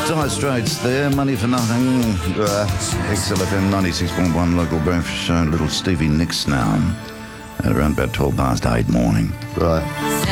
Dire Straits there, Money for Nothing. XLFM 96.1 local breakfast show. Little Stevie Nicks now. At around about 12 past 8 morning. Right.